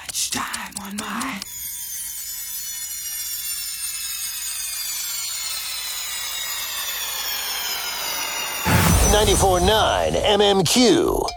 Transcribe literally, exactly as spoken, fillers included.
much time on my... ninety-four point nine M M Q.